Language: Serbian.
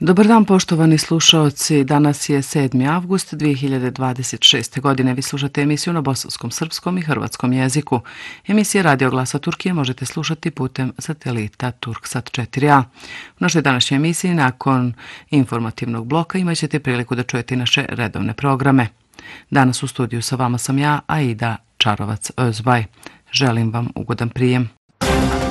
Dobar dan poštovani slušaoci, danas je 7. avgust 2026. godine. Vi slušate emisiju na bosanskom, srpskom i hrvatskom jeziku. Emisije Radio Glasa Turkije možete slušati putem satelita Turksat 4a. U našoj današnjoj emisiji nakon informativnog bloka imat ćete priliku da čujete naše redovne programe. Danas u studiju sa vama sam ja, Aida Čarovac-Özbaj. Želim vam ugodan prijem.